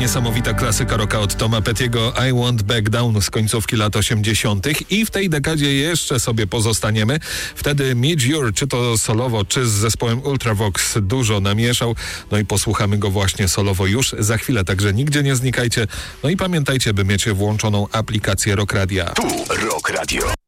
niesamowita klasyka rocka od Toma Pettiego, I Won't Back Down z końcówki lat 80. I w tej dekadzie jeszcze sobie pozostaniemy. Wtedy Midge Ure, czy to solowo, czy z zespołem Ultravox, dużo namieszał. No i posłuchamy go właśnie solowo już za chwilę, także nigdzie nie znikajcie. No i pamiętajcie, by mieć włączoną aplikację Rock Radia. Tu Rock Radio.